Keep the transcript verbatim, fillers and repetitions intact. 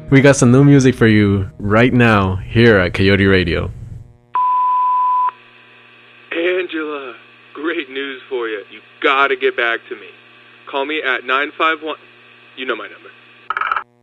We got some new music for you right now here at Coyote Radio. Angela, great news for you. You gotta get back to me. Call me at nine five one. You know my number.